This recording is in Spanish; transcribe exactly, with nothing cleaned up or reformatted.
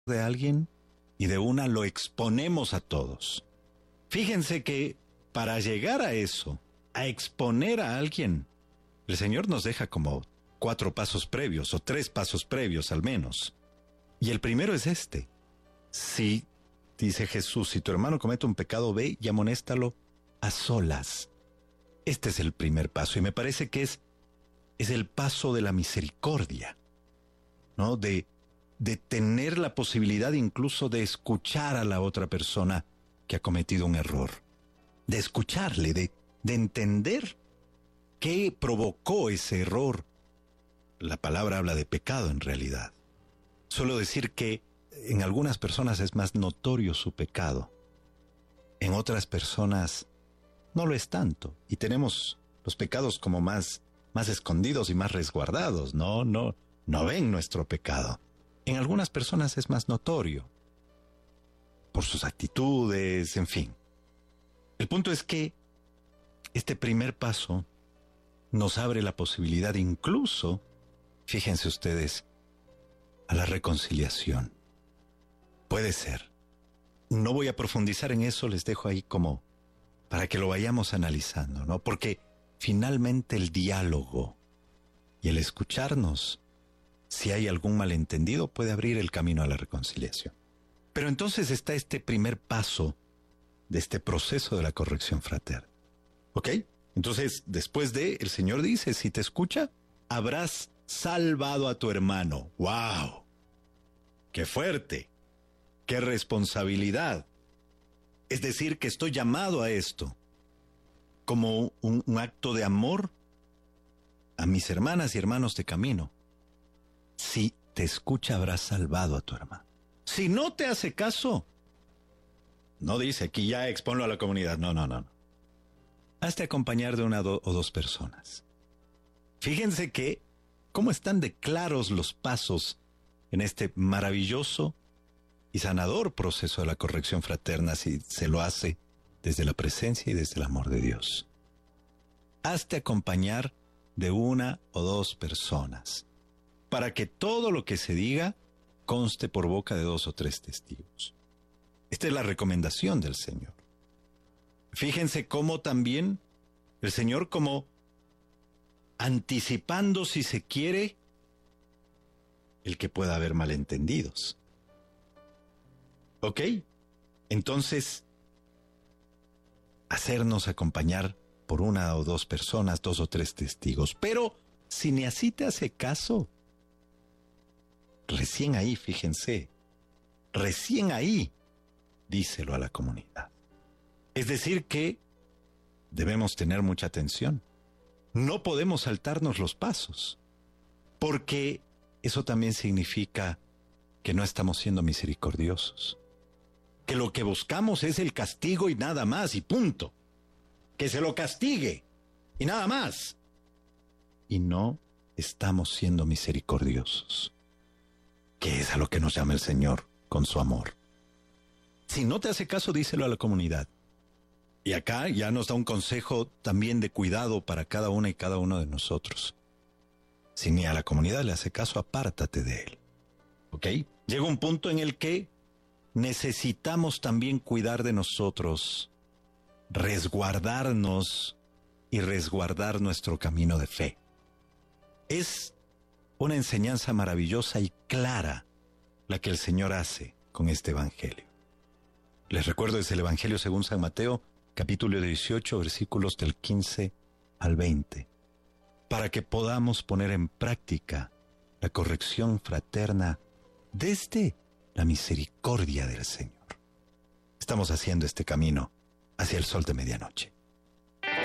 de alguien y de una lo exponemos a todos. Fíjense que para llegar a eso, a exponer a alguien, el Señor nos deja como cuatro pasos previos o tres pasos previos al menos. Y el primero es este. Si, dice Jesús, si tu hermano comete un pecado, ve y amonéstalo a solas. Este es el primer paso y me parece que es, es el paso de la misericordia, ¿no? De, de tener la posibilidad incluso de escuchar a la otra persona que ha cometido un error, de escucharle, de, de entender qué provocó ese error. La palabra habla de pecado en realidad. Suelo decir que en algunas personas es más notorio su pecado, en otras personas no lo es tanto, y tenemos los pecados como más, más escondidos y más resguardados, no, no, no ven nuestro pecado. En algunas personas es más notorio, por sus actitudes, en fin. El punto es que este primer paso nos abre la posibilidad incluso, fíjense ustedes, a la reconciliación. Puede ser. No voy a profundizar en eso, les dejo ahí como para que lo vayamos analizando, ¿no? Porque finalmente el diálogo y el escucharnos, si hay algún malentendido, puede abrir el camino a la reconciliación. Pero entonces está este primer paso de este proceso de la corrección fraterna. ¿Ok? Entonces, después de, el Señor dice, si te escucha, habrás salvado a tu hermano. ¡Wow! ¡Qué fuerte! ¡Qué responsabilidad! Es decir, que estoy llamado a esto como un, un acto de amor a mis hermanas y hermanos de camino. Si te escucha, habrás salvado a tu hermano. Si no te hace caso, no dice aquí ya exponlo a la comunidad. No, no, no. Hazte acompañar de una do, o dos personas. Fíjense que cómo están de claros los pasos en este maravilloso y sanador proceso de la corrección fraterna si se lo hace desde la presencia y desde el amor de Dios. Hazte acompañar de una o dos personas para que todo lo que se diga conste por boca de dos o tres testigos. Esta es la recomendación del Señor. Fíjense cómo también el Señor, como anticipando, si se quiere, el que pueda haber malentendidos. ¿Ok? Entonces, hacernos acompañar por una o dos personas, dos o tres testigos. Pero si ni así te hace caso, recién ahí, fíjense, recién ahí, díselo a la comunidad. Es decir que debemos tener mucha atención. No podemos saltarnos los pasos, porque eso también significa que no estamos siendo misericordiosos. Que lo que buscamos es el castigo y nada más, y punto. Que se lo castigue y nada más. Y no estamos siendo misericordiosos, que es a lo que nos llama el Señor con su amor. Si no te hace caso, díselo a la comunidad. Y acá ya nos da un consejo también de cuidado para cada una y cada uno de nosotros. Si ni a la comunidad le hace caso, apártate de él. ¿Ok? Llega un punto en el que necesitamos también cuidar de nosotros, resguardarnos y resguardar nuestro camino de fe. Es una enseñanza maravillosa y clara la que el Señor hace con este Evangelio. Les recuerdo, es el Evangelio según San Mateo, capítulo dieciocho, versículos del quince al veinte, para que podamos poner en práctica la corrección fraterna desde la misericordia del Señor. Estamos haciendo este camino hacia el sol de medianoche.